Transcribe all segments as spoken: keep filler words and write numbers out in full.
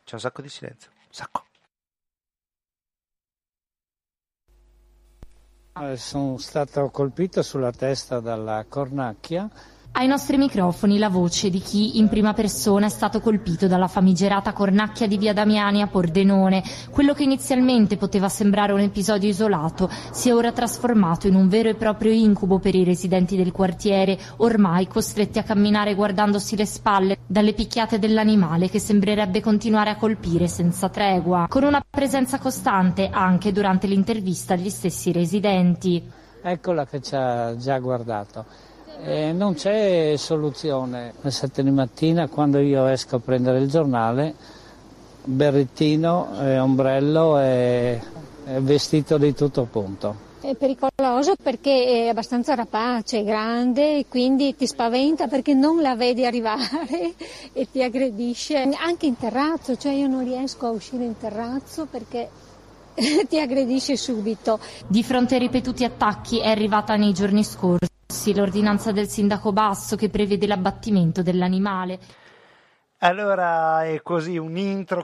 C'è un sacco di silenzio, un sacco. Sono stato colpito sulla testa dalla cornacchia. Ai nostri microfoni la voce di chi in prima persona è stato colpito dalla famigerata cornacchia di via Damiani a Pordenone. Quello che inizialmente poteva sembrare un episodio isolato si è ora trasformato in un vero e proprio incubo per i residenti del quartiere, ormai costretti a camminare guardandosi le spalle dalle picchiate dell'animale che sembrerebbe continuare a colpire senza tregua, con una presenza costante anche durante l'intervista agli stessi residenti. Eccola che ci ha già guardato. E non c'è soluzione. Alle sette di mattina, quando io esco a prendere il giornale, berrettino, e ombrello e, e vestito di tutto punto. È pericoloso perché è abbastanza rapace, grande, e quindi ti spaventa perché non la vedi arrivare e ti aggredisce. Anche in terrazzo, cioè io non riesco a uscire in terrazzo perché ti aggredisce subito. Di fronte ai ripetuti attacchi è arrivata nei giorni scorsi l'ordinanza del sindaco Basso che prevede l'abbattimento dell'animale. Allora è così, un intro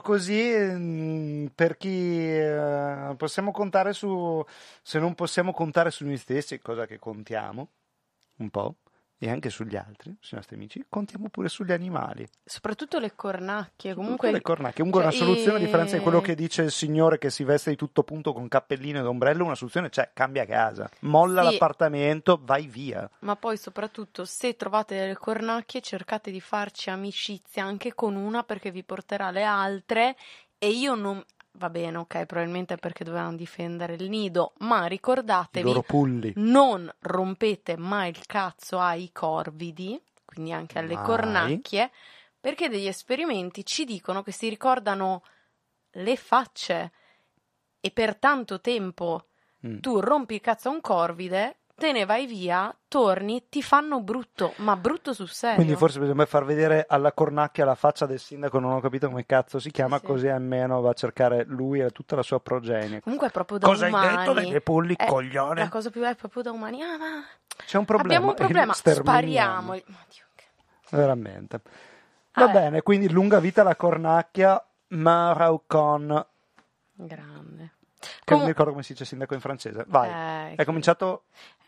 così, per chi eh, possiamo contare su, se non possiamo contare su noi stessi, cosa che contiamo un po', e anche sugli altri, sui nostri amici, contiamo pure sugli animali. Soprattutto le cornacchie. Soprattutto Comunque le cornacchie. Comunque cioè, una soluzione, e... a differenza di quello che dice il signore che si veste di tutto punto con cappellino ed ombrello, una soluzione c'è, cambia casa, molla sì. l'appartamento, vai via. Ma poi soprattutto se trovate delle cornacchie cercate di farci amicizia anche con una perché vi porterà le altre e io non... Va bene, ok, probabilmente è perché dovevano difendere il nido, ma ricordatevi, I loro pulli. non rompete mai il cazzo ai corvidi, quindi anche alle Mai. cornacchie, perché degli esperimenti ci dicono che si ricordano le facce e per tanto tempo Mm. tu rompi il cazzo a un corvide, te ne vai via, torni, ti fanno brutto, ma brutto sul serio. Quindi forse bisogna far vedere alla cornacchia la faccia del sindaco, non ho capito come cazzo si chiama, Sì. così almeno va a cercare lui e tutta la sua progenie. Comunque è proprio da Cosa umani. hai detto dei pulli, È- coglione? La cosa più bella è proprio da umani. Ah, ma C'è un problema. abbiamo un problema, e sterminiamo. spariamo. Ma Dio, che- Veramente. Va Ah, eh. bene, quindi lunga vita alla cornacchia, Maraucon, Grande. che non Comu- mi ricordo come si dice sindaco in francese. Vai, Eh, hai che- cominciato...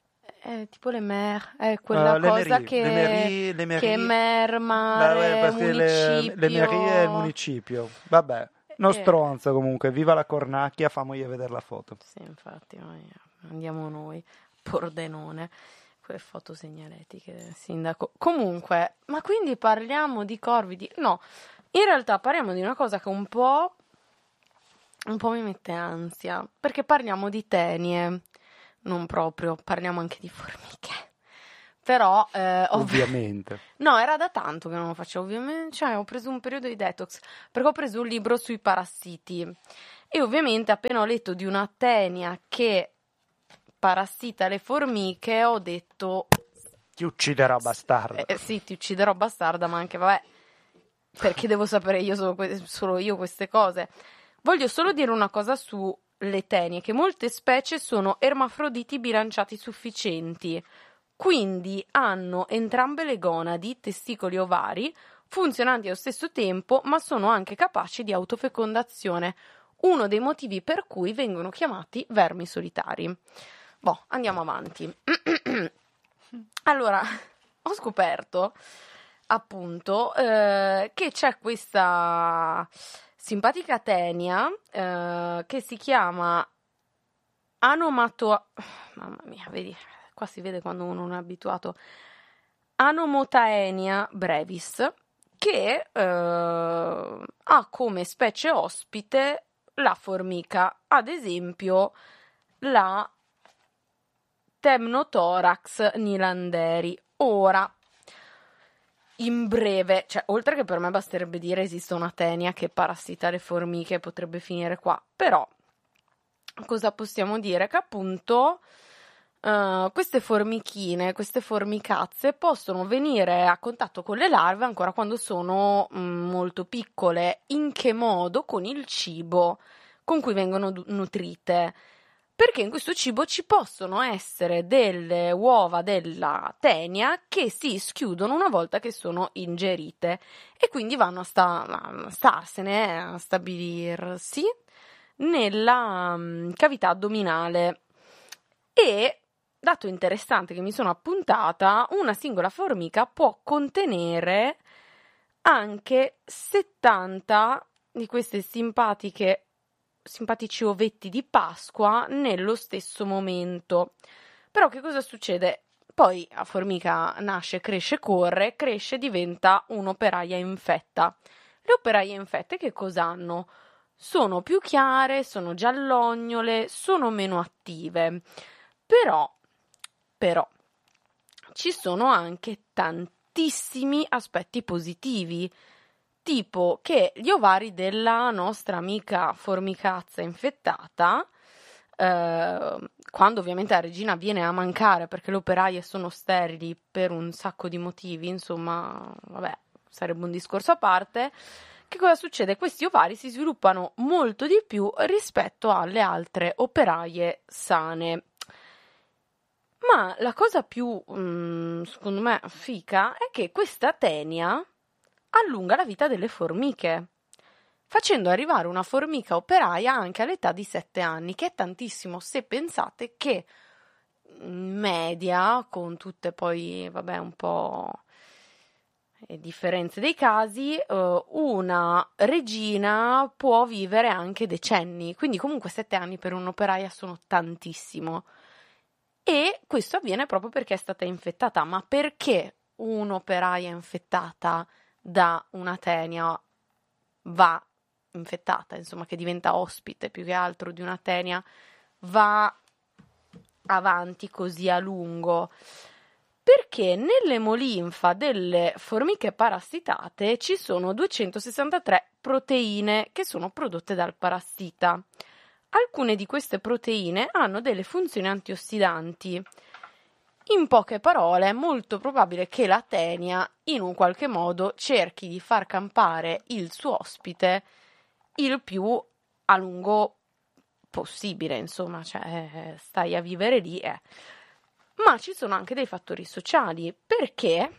È tipo le mer, è quella Uh, le cosa mairie, che, le mairie, le mairie. che mer, Beh, mare, perché le, municipio. le mairie e il municipio. Vabbè, non Eh. stronzo comunque, viva la cornacchia, famogli vedere la foto. Sì, infatti, noi andiamo noi, Pordenone, quelle foto segnaletiche del sindaco. Comunque, ma quindi parliamo di corvidi? No, in realtà parliamo di una cosa che un po', un po' mi mette ansia, perché parliamo di tenie, non proprio, parliamo anche di formiche. Però, eh, ov- Ovviamente. no, era da tanto che non lo facevo, ovviamente, cioè ho preso un periodo di detox, perché ho preso un libro sui parassiti e ovviamente appena ho letto di una tenia che parassita le formiche ho detto Ti ucciderò, bastardo. eh, sì, ti ucciderò bastarda, ma anche vabbè, perché devo sapere io solo, que- solo io queste cose. Voglio solo dire una cosa sulle tenie, che molte specie sono ermafroditi bilanciati sufficienti, quindi hanno entrambe le gonadi, testicoli e ovari, funzionanti allo stesso tempo, ma sono anche capaci di autofecondazione, uno dei motivi per cui vengono chiamati vermi solitari. Boh, andiamo avanti. Allora, ho scoperto appunto eh, che c'è questa simpatica tenia eh, che si chiama Anomato... Mamma mia, vedi, qua si vede quando uno non è abituato. Anomotaenia brevis, che eh, ha come specie ospite la formica, ad esempio la Temnothorax nilanderi. Ora, in breve, cioè oltre che per me basterebbe dire esiste una tenia che parassita le formiche, potrebbe finire qua, però cosa possiamo dire? Che appunto uh, queste formichine, queste formicazze possono venire a contatto con le larve ancora quando sono mm, molto piccole. In che modo? Con il cibo con cui vengono du- nutrite. perché in questo cibo ci possono essere delle uova della tenia che si schiudono una volta che sono ingerite e quindi vanno a, sta, a starsene, a stabilirsi nella um, cavità addominale. E, dato interessante che mi sono appuntata, una singola formica può contenere anche settanta di queste simpatiche simpatici ovetti di Pasqua nello stesso momento. Però che cosa succede? Poi la formica nasce, cresce, corre, cresce, diventa un'operaia infetta. Le operaie infette che cosa hanno? Sono più chiare, sono giallognole, sono meno attive. Però, però, ci sono anche tantissimi aspetti positivi, tipo che gli ovari della nostra amica formicazza infettata, eh, quando ovviamente la regina viene a mancare perché le operaie sono sterili per un sacco di motivi, insomma, vabbè, sarebbe un discorso a parte, che cosa succede? Questi ovari si sviluppano molto di più rispetto alle altre operaie sane. Ma la cosa più, mh, secondo me, fica è che questa tenia allunga la vita delle formiche, facendo arrivare una formica operaia anche all'età di sette anni, che è tantissimo se pensate che in media, con tutte poi, vabbè, un po' differenze dei casi, eh, una regina può vivere anche decenni, quindi comunque sette anni per un'operaia sono tantissimo. E questo avviene proprio perché è stata infettata. Ma perché un'operaia infettata da una tenia va infettata, insomma, che diventa ospite più che altro di una tenia, va avanti così a lungo? Perché nell'emolinfa delle formiche parassitate ci sono duecentosessantatré proteine che sono prodotte dal parassita. Alcune di queste proteine hanno delle funzioni antiossidanti. In poche parole, è molto probabile che la tenia in un qualche modo cerchi di far campare il suo ospite il più a lungo possibile, insomma, cioè stai a vivere lì. Eh. Ma ci sono anche dei fattori sociali, perché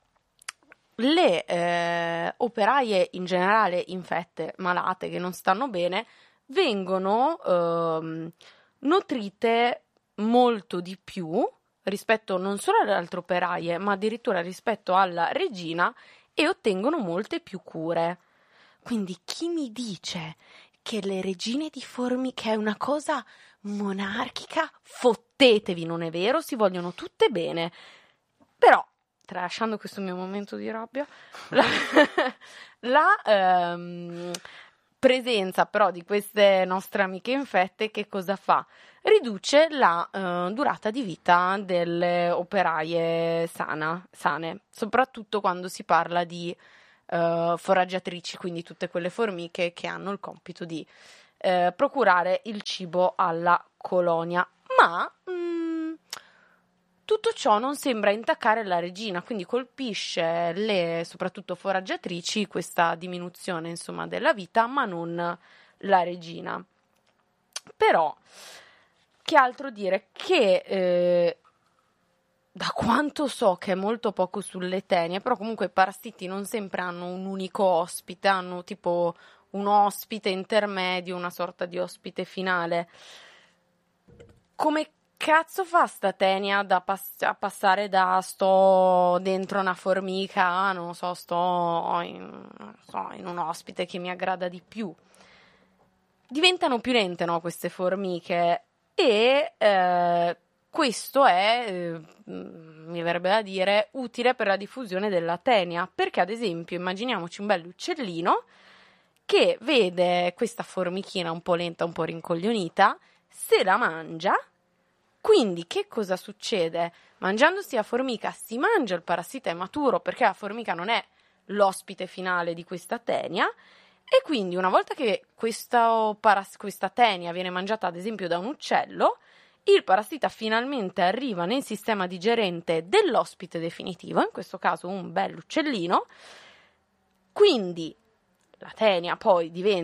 le eh, operaie in generale infette, malate, che non stanno bene, vengono eh, nutrite molto di più rispetto non solo alle altre operaie, ma addirittura rispetto alla regina, e ottengono molte più cure. Quindi chi mi dice che le regine di formiche è una cosa monarchica, fottetevi, non è vero, si vogliono tutte bene. Però, tralasciando questo mio momento di rabbia, la, la ehm, presenza però di queste nostre amiche infette che cosa fa? Riduce la eh, durata di vita delle operaie sana, sane, soprattutto quando si parla di eh, foraggiatrici, quindi tutte quelle formiche che hanno il compito di eh, procurare il cibo alla colonia. Ma mh, tutto ciò non sembra intaccare la regina, quindi colpisce le soprattutto foraggiatrici questa diminuzione, insomma, della vita, ma non la regina. Però, che altro dire? Che eh, da quanto so che è molto poco sulle tenie, però comunque i parassiti non sempre hanno un unico ospite, hanno tipo un ospite intermedio, una sorta di ospite finale. Come cazzo fa sta tenia da pass- a passare da sto dentro una formica, non so, sto in, non so, in un ospite che mi aggrada di più? Diventano più lente, no, queste formiche, e eh, questo è, eh, mi verrebbe da dire, utile per la diffusione della tenia, perché ad esempio immaginiamoci un bell'uccellino che vede questa formichina un po' lenta, un po' rincoglionita, se la mangia. Quindi che cosa succede? Mangiandosi la formica si mangia il parassita immaturo, perché la formica non è l'ospite finale di questa tenia, e quindi una volta che questa, paras- questa tenia viene mangiata ad esempio da un uccello, il parassita finalmente arriva nel sistema digerente dell'ospite definitivo, in questo caso un bell'uccellino, quindi la tenia poi diventa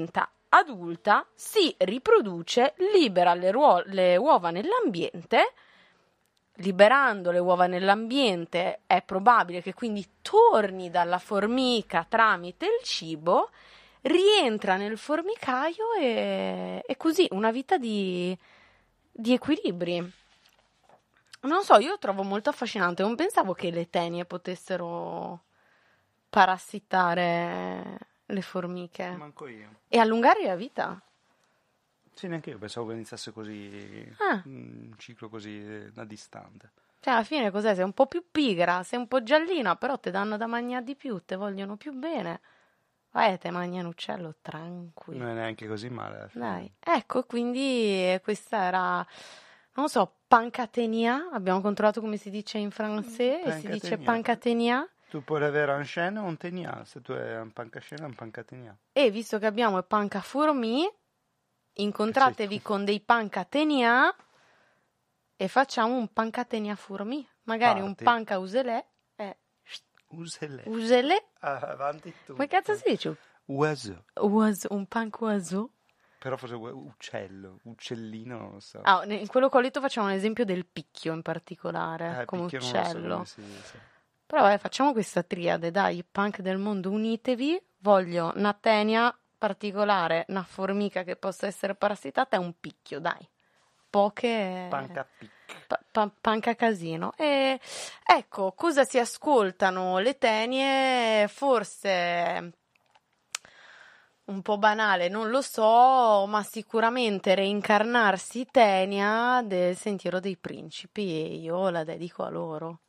adulta si riproduce, libera le, ruo- le uova nell'ambiente. Liberando le uova nell'ambiente è probabile che quindi torni dalla formica tramite il cibo, rientra nel formicaio e, e così una vita di, di equilibri. Non so, io lo trovo molto affascinante, non pensavo che le tenie potessero parassitare le formiche Manco io. e allungare la vita. Sì, neanche io pensavo che iniziasse così, Ah. un ciclo così eh, da distante. Cioè, alla fine cos'è? Sei un po' più pigra, sei un po' giallina, però te danno da mangiare di più, te vogliono più bene. Vai, te mangia un uccello tranquillo. Non è neanche così male alla fine. Dai, ecco, quindi questa era, non so, pancatenia, abbiamo controllato come si dice in francese, si dice Pancatenia. pancatenia, Tu puoi avere un scena o un tenia, se tu hai un pancascena un pancatenia. e visto che abbiamo il pancafurmi, incontratevi Sì. con dei pancatenia e facciamo un pancatenia furmi, magari un Parti. panca uselè, eh, Usele. uselè, Ah, avanti tu. come cazzo si dice? Oiseau. Oiseau, un panca oiseau. Però forse uccello, uccellino, non lo so. Ah, in quello che ho letto facciamo un esempio del picchio in particolare, Eh, come picchio non lo so uccello. come si dice. Però vabbè, facciamo questa triade, dai, punk del mondo, unitevi. Voglio una tenia particolare, una formica che possa essere parassitata e un picchio, dai. Poche... Panca pic. pa- pa- panca casino. E ecco, cosa si ascoltano le tenie? Forse un po' banale, non lo so, ma sicuramente reincarnarsi tenia del Sentiero dei Principi e io la dedico a loro.